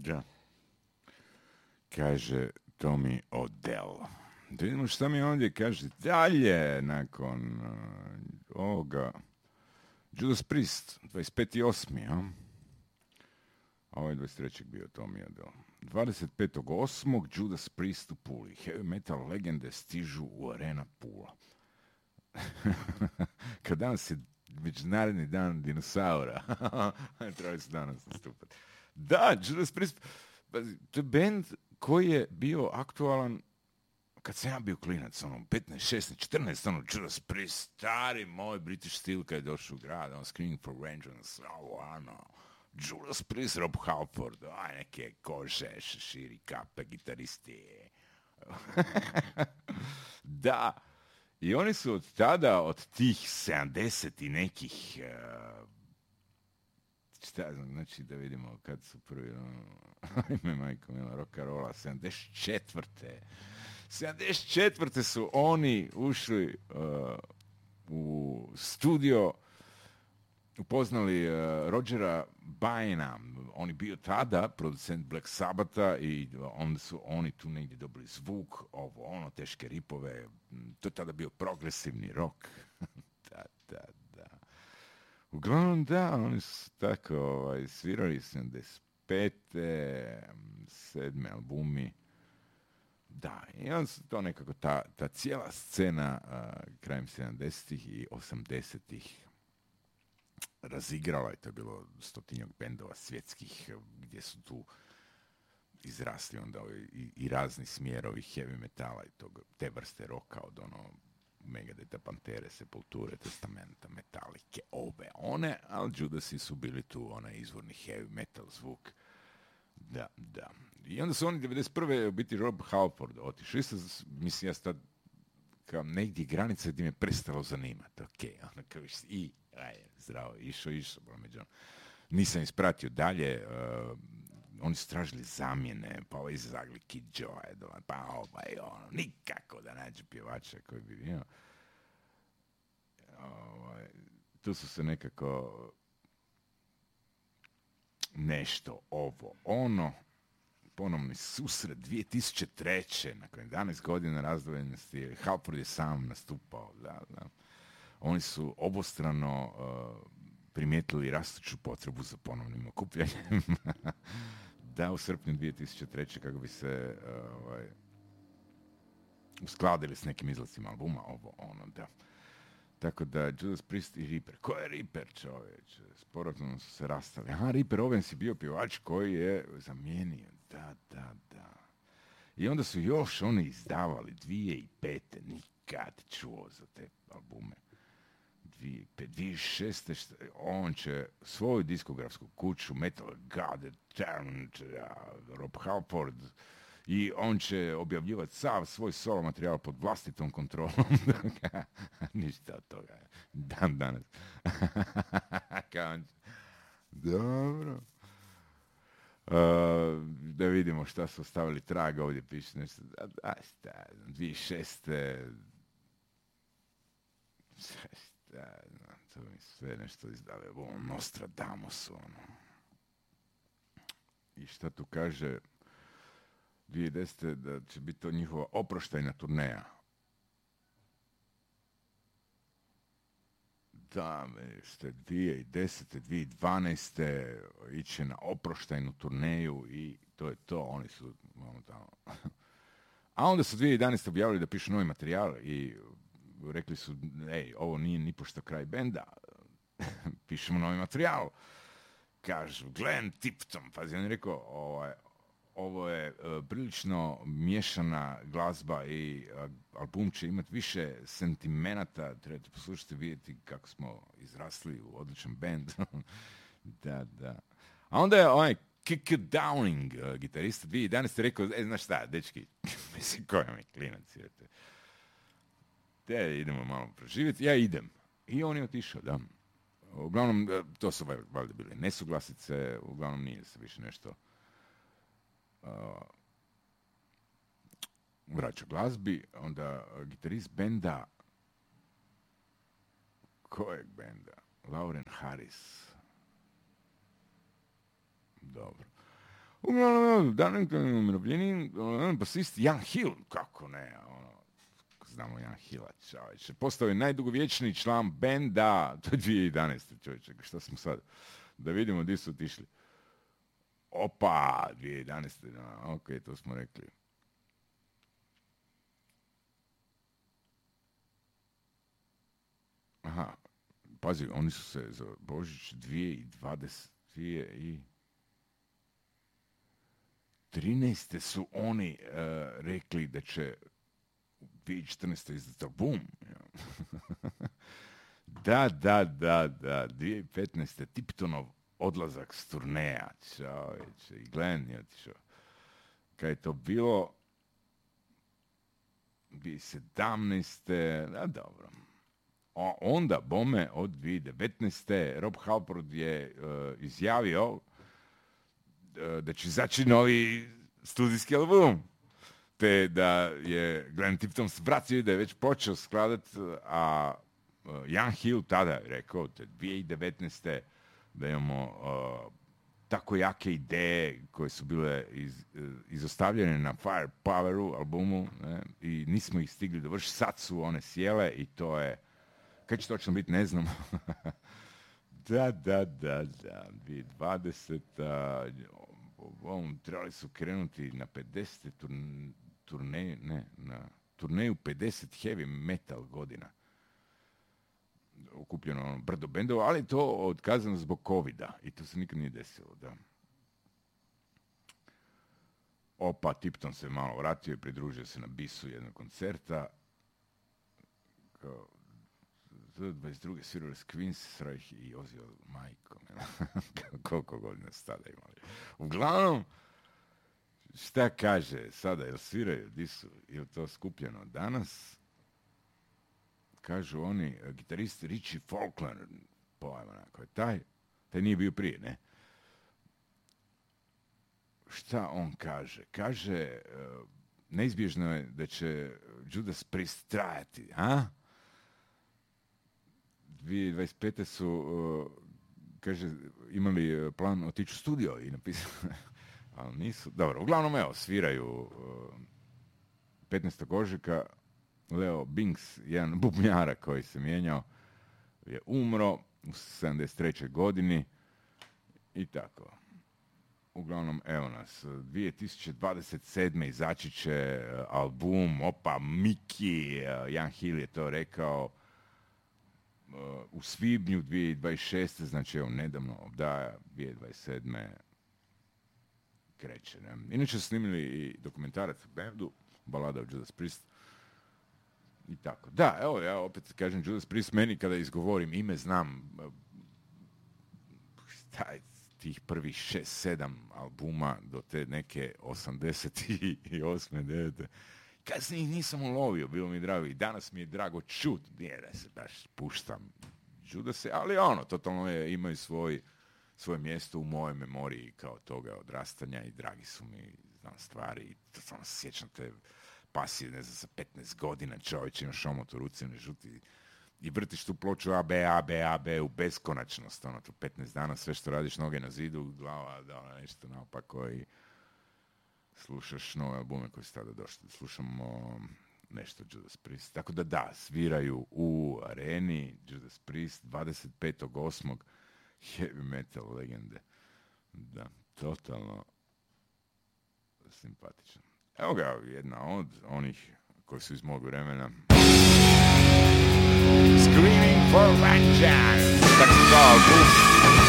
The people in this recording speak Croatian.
Da. Kaže Tommy Odell. Da vidimo šta mi ovdje kaže dalje nakon ovoga. Judas Priest, 25.8. Ja? A ovaj 23. bio Tommy Odell. 25.8. Judas Priest u Puli. Heavy metal legende stižu u Arena Pula. Kad danas je međunarodni dan dinosaura. Trebali su danas nastupati. Da, Judas Priest, to je band koji je bio aktualan kad sam ja bio klinac, 15, 16, 14, Judas Priest, stari moj British Steel kad je došao u grad, Screaming for Vengeance, Judas Priest, Rob Halford, neke kože, šeširi, kape, gitaristi. Da, i oni su od tada, od tih 70 i nekih, šta znam, znači da vidimo kad su prvi, ime majko mila, rock'n'rolla, 74. su oni ušli u studio, upoznali Rodgera Baina, on je bio tada producent Black Sabbatha i onda su oni tu negdje dobili zvuk, teške ripove, to je tada bio progresivni rock. Da. Uglavnom da, oni su tako svirali 75. 7. albumi. Da, i onda su to nekako ta cijela scena krajem 70-ih i 80-ih razigrala, i to je bilo 100-tinjak bendova svjetskih gdje su tu izrasli onda i razni smjerovi heavy metala i te vrste roka od Megadeta, Pantere, Sepulture, Testamenta, Metalike, one, ali Judasi su bili tu, onaj izvorni heavy metal zvuk. Da. I onda su oni 91. u biti Rob Halford otišao. Isto, mislim, ja sad kao negdje granica gdje me prestalo zanimati. Ono kao zdravo, išao, među. Nisam ispratio dalje, oni su tražili zamjene, pa izazagli Kid Joe, pa nikako da nađu pjevača koji bi bio. Tu su se nekako nešto ponovni susret 2003. nakon 11 godina razdvojenosti, Halford je sam nastupao, da. Oni su obostrano primijetili rastuću potrebu za ponovnim okupljanjem. Da, u srpnju 2003. kako bi se uskladili s nekim izlacima albuma, da. Tako da, Judas Priest i Reaper. Ko je Reaper, čovječ? Sporazumno su se rastali. Reaper Owens je bio pjevač koji je zamijenio. Da. I onda su još oni izdavali 2005. Nikad čuo za te albume. 2006. On će svoju diskografsku kuću Metal God, Rob Halford, i on će objavljivati sav svoj solo materijal pod vlastitom kontrolom. Ništa od toga. Dan danas. Dobro. Da vidimo šta su ostavili traga. Ovdje piše nešto. 2006. To mi sve nešto izdale. Nostradamus. I šta tu kaže 2010. da će biti to njihova oproštajna turneja. Da, što je 2010. 2012. iće na oproštajnu turneju i to je to. Oni su tamo. A onda su 2011. objavili da pišu novi materijal i rekli su, ovo nije nipošto kraj benda, pišemo novi materijal. Kažu, Glenn Tipton, pazi, on je rekao, ovo je prilično miješana glazba i album će imati više sentimenata, trebate poslušati, vidjeti kako smo izrasli u odličan band. Da. A onda je Kick Downing, gitarista 2011. rekao, znaš šta, dečki, mislim, koja mi klinac, idemo malo proživjeti, ja idem. I on je otišao, da. Uglavnom, to su valjda bile nesuglasice, uglavnom nije se više nešto vraća glazbi. Onda gitarist benda, kojeg benda? Lauren Harris. Dobro. Uglavnom, Darlington umirovljeni, basist Jan Hill, kako ne, znamo Jan Hilla, čovječe. Postao je najdugovječniji član benda, to je 2011. čovječe, šta smo sad? Da vidimo gdje su otišli. Opa, 2011. Ok, to smo rekli. Aha, pazi, oni su se za Božić 2013. su oni rekli da će 2014. izdati album. Da, 2015. Tiptonov odlazak s turneja, čovječe, i Glenn je otišao. Kad je to bilo 2017. Da, dobro. Onda, bome, od 2019. Rob Halford je izjavio da će izaći novi studijski album. Te da je Glenn Tipton vratio i da je već počeo skladat, a Jan Hill tada je rekao, te 2019. da imamo tako jake ideje koje su bile izostavljene na Firepoweru albumu, ne, i nismo ih stigli dovršiti, sad su one sjele i to je, kad će točno biti, ne znam. Da, 2020. Trebali su krenuti na 50 turneju, na turneju 50 heavy metal godina. Okupljeno brdo bendova, ali to otkazano zbog covida i to se nikad nije desilo, da. Opa, Tipton se malo vratio i pridružio se na bisu jednog koncerta. 22. svirali s Queensryche i Ozzy majkom. Koliko godina su tada imali. Uglavnom, šta kaže sada, jel sviraju, di su, je to skupljeno danas? Kažu oni, gitarist Richie Faulkner, pojma, ko je taj nije bio prije, ne? Šta on kaže? Kaže, neizbježno je da će Judas Priest trajati, a? 2025. su, kaže, imali plan otići u studio i napisali, ali nisu. Dobro, uglavnom, evo, sviraju 15. ožujka. Leo Binks, jedan bubnjara koji se mijenjao, je umro u 73. godini i tako. Uglavnom, evo nas, 2027. izaći će album, opa, Mickey, Jan Hill je to rekao, u svibnju 2026. Znači, evo, nedavno obdaja, 2027. kreće. Ne? Inače su snimili i dokumentarac o bendu, balada o Judas Priest, i tako. Da, evo, ja opet kažem Judas Priest, meni kada izgovorim ime znam tih prvih 6-7 albuma do te neke 88. 9. Kasnije ih nisam ulovio, bilo mi drago i danas mi je drago čut, nije da se baš puštam Judase, ali totalno imaju svoje mjesto u mojoj memoriji kao toga odrastanja i dragi su mi, znam, stvari i totalno se sjećam te pasije, ne znam, sa 15 godina čovječ imaš omot u ruci, ne žuti i vrtiš tu ploču AB u beskonačnost, tu 15 dana sve što radiš, noge na zidu, glava, nešto naopako i slušaš nove albume koji su tada došli. Slušamo nešto Judas Priest. Tako da, sviraju u areni Judas Priest 25.8. heavy metal legende. Da, totalno simpatično. Evo ga, jedna od onih koji su iz mog vremena. Screaming for Vengeance! Tako kao album.